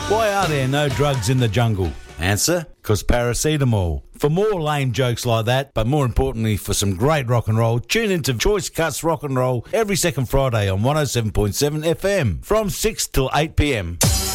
Why are there no drugs in the jungle? Answer, because paracetamol. For more lame jokes like that, but more importantly for some great rock and roll, tune into Choice Cuts Rock and Roll every second Friday on 107.7 FM from 6 till 8 p.m.